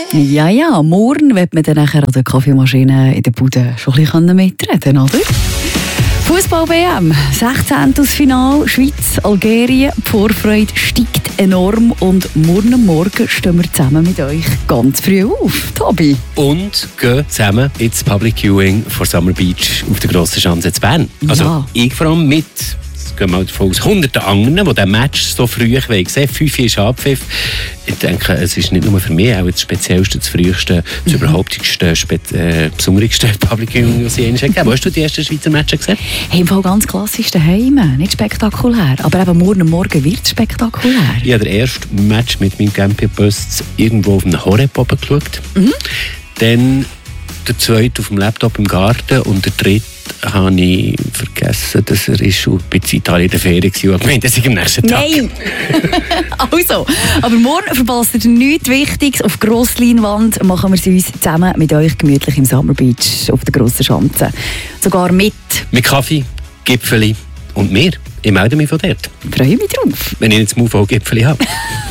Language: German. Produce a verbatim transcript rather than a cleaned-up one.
Ja, ja, morgen wird man dann nachher an der Kaffeemaschine in der Bude schon ein bisschen mitreden, oder? Fußball-B M, sechzehntes Finale, Schweiz, Algerien. Die Vorfreude steigt enorm und morgen Morgen stehen wir zusammen mit euch ganz früh auf. Tobi. Und gehen zusammen ins Public Viewing vor Summer Beach auf der grossen Schanze zu Bern. Also ja. ich vor allem mit, gehen wir davon aus, hunderten anderen, die diesen Match so früh gesehen haben. Fünf ist Abpfiff. Ich denke, es ist nicht nur für mich auch das speziellste, das früheste, das mhm. überhaupt äh, besonderste Public Viewing, das ich je gegeben habe. Hast du die ersten Schweizer Matches gesehen? Hey, im Fall ganz klassisch daheim, nicht spektakulär. Aber eben morgen Morgen wird es spektakulär. Ich habe das erste Match mit meinem Campingbus irgendwo auf einem Horeb oben geschaut. Mhm. Dann der zweite auf dem Laptop im Garten und der dritte habe ich vergessen, dass er ist schon ein bisschen Italien in der Ferien war und gemeint, dass ich am nächsten Tag. Nein! Also, aber morgen verpasst ihr nichts Wichtiges. Auf Grossleinwand machen wir es uns zusammen mit euch gemütlich im Summer Beach auf der grossen Schanze. Sogar mit... Mit Kaffee, Gipfeli und mir. Ich melde mich von dort. Freue mich drauf. Wenn ich jetzt Move-O-Gipfeli habe.